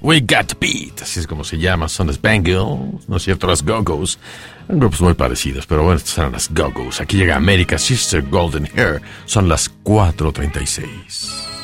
We Got Beat, así es como se llama, son las Bangles, ¿no es cierto? Las Go-Go's, grupos muy parecidos, pero bueno, estas eran las Go-Go's. Aquí llega America's Sister Golden Hair, son las 4:36.